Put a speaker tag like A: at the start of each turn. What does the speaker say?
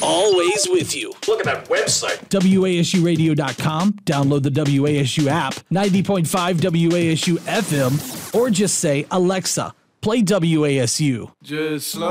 A: always with you.
B: Look at that website.
A: WASUradio.com. Download the WASU app, 90.5 WASU FM, or just say, Alexa, play WASU.
C: Just slow